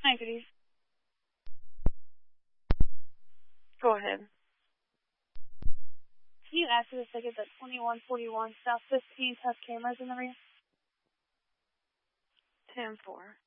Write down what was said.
Hi, good evening. Go ahead. Can you ask us to get that 2141 South 15 has cameras in the rear? 10-4.